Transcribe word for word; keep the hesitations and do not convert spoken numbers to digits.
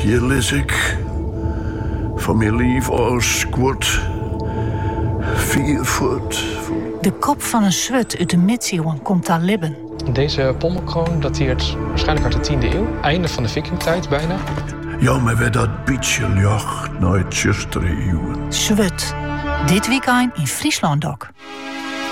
Hier lees ik van mijn lief als kwart vier voet. De kop van een zwut uit de middeleeuwen komt daar libben. Deze pommelkroon dateert waarschijnlijk uit de tiende eeuw. Einde van de vikingtijd bijna. Ja, maar werd dat beetje jacht naar het zestigste eeuw. Zwut. Dit weekend in Friesland ook.